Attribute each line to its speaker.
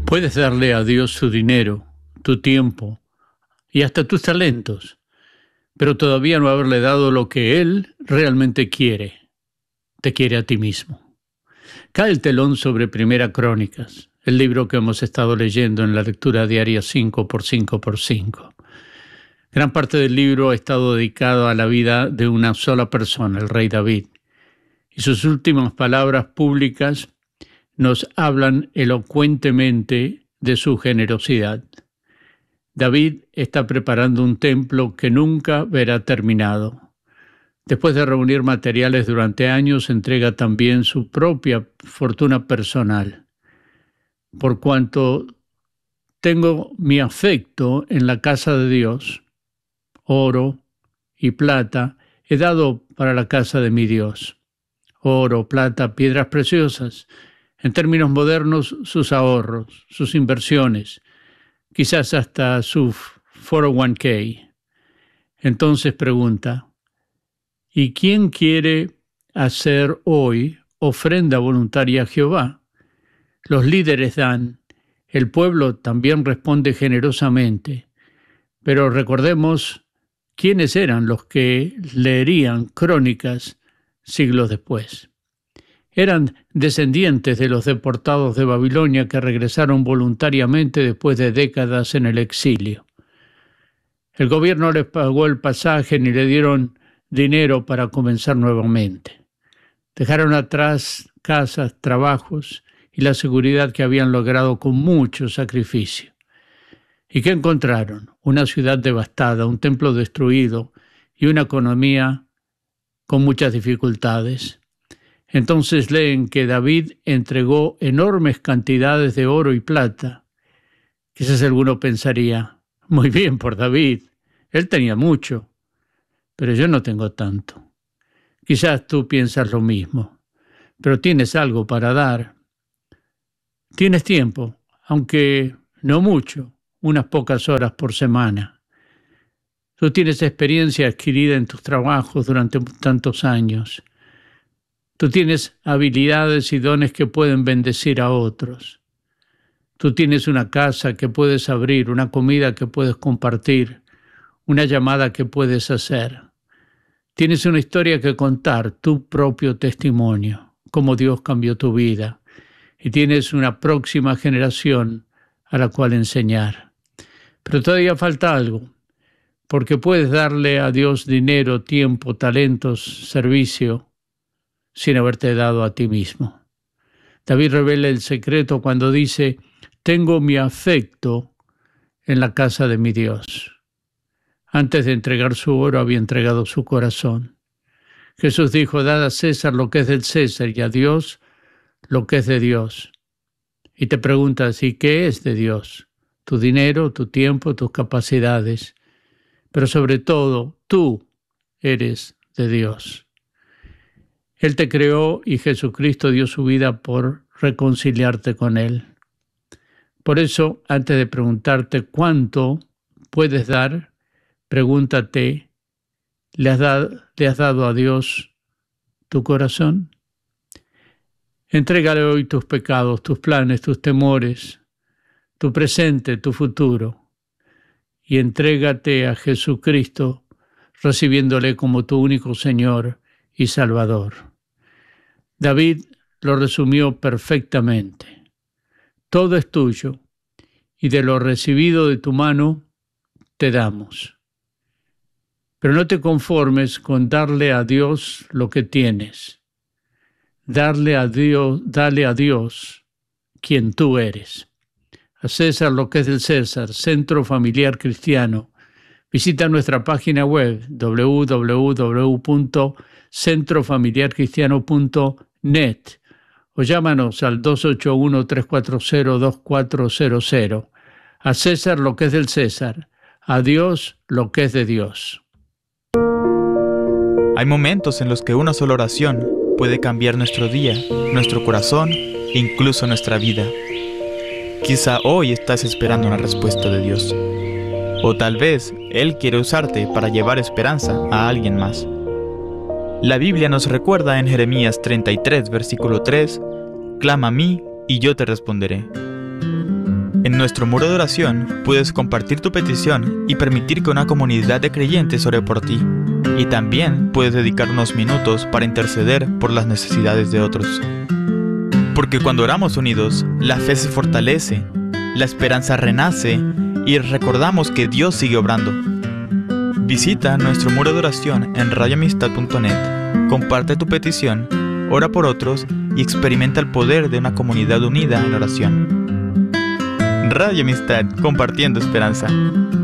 Speaker 1: Puedes darle a Dios tu dinero, tu tiempo y hasta tus talentos, pero todavía no haberle dado lo que Él realmente quiere. Te quiere a ti mismo. Cae el telón sobre Primera Crónicas, el libro que hemos estado leyendo en la lectura diaria 5x5x5. Gran parte del libro ha estado dedicado a la vida de una sola persona, el rey David, y sus últimas palabras públicas nos hablan elocuentemente de su generosidad. David está preparando un templo que nunca verá terminado. Después de reunir materiales durante años, entrega también su propia fortuna personal. Por cuanto tengo mi afecto en la casa de Dios, oro y plata he dado para la casa de mi Dios. Oro, plata, piedras preciosas, en términos modernos, sus ahorros, sus inversiones, quizás hasta su 401k. Entonces pregunta, ¿y quién quiere hacer hoy ofrenda voluntaria a Jehová? Los líderes dan, el pueblo también responde generosamente, pero recordemos quiénes eran los que leerían Crónicas siglos después. Eran descendientes de los deportados de Babilonia que regresaron voluntariamente después de décadas en el exilio. El gobierno les pagó el pasaje ni le dieron dinero para comenzar nuevamente. Dejaron atrás casas, trabajos y la seguridad que habían logrado con mucho sacrificio. ¿Y qué encontraron? Una ciudad devastada, un templo destruido y una economía con muchas dificultades. Entonces leen que David entregó enormes cantidades de oro y plata. Quizás alguno pensaría, muy bien por David, él tenía mucho, pero yo no tengo tanto. Quizás tú piensas lo mismo, pero tienes algo para dar. Tienes tiempo, aunque no mucho, unas pocas horas por semana. Tú tienes experiencia adquirida en tus trabajos durante tantos años. Tú tienes habilidades y dones que pueden bendecir a otros. Tú tienes una casa que puedes abrir, una comida que puedes compartir, una llamada que puedes hacer. Tienes una historia que contar, tu propio testimonio, cómo Dios cambió tu vida. Y tienes una próxima generación a la cual enseñar. Pero todavía falta algo, porque puedes darle a Dios dinero, tiempo, talentos, servicio, sin haberte dado a ti mismo. David revela el secreto cuando dice, tengo mi afecto en la casa de mi Dios. Antes de entregar su oro había entregado su corazón. Jesús dijo, dad a César lo que es del César y a Dios lo que es de Dios. Y te preguntas, ¿y qué es de Dios? Tu dinero, tu tiempo, tus capacidades. Pero sobre todo, tú eres de Dios. Él te creó y Jesucristo dio su vida por reconciliarte con Él. Por eso, antes de preguntarte cuánto puedes dar, pregúntate, ¿le has dado a Dios tu corazón? Entrégale hoy tus pecados, tus planes, tus temores, tu presente, tu futuro, y entrégate a Jesucristo, recibiéndole como tu único Señor y Salvador. David lo resumió perfectamente. Todo es tuyo, y de lo recibido de tu mano te damos. Pero no te conformes con darle a Dios lo que tienes. Dale a Dios quien tú eres. A César lo que es del César, Centro Familiar Cristiano. Visita nuestra página web www.centrofamiliarcristiano.net o llámanos al 281-340-2400. A César lo que es del César, a Dios lo que es de Dios.
Speaker 2: Hay momentos en los que una sola oración puede cambiar nuestro día, nuestro corazón e incluso nuestra vida. Quizá hoy estás esperando una respuesta de Dios. O tal vez Él quiere usarte para llevar esperanza a alguien más. La Biblia nos recuerda en Jeremías 33, versículo 3, «Clama a mí y yo te responderé». En nuestro muro de oración puedes compartir tu petición y permitir que una comunidad de creyentes ore por ti. Y también puedes dedicar unos minutos para interceder por las necesidades de otros. Porque cuando oramos unidos, la fe se fortalece, la esperanza renace y recordamos que Dios sigue obrando. Visita nuestro muro de oración en radioamistad.net, comparte tu petición, ora por otros y experimenta el poder de una comunidad unida en oración. Radio Amistad, compartiendo esperanza.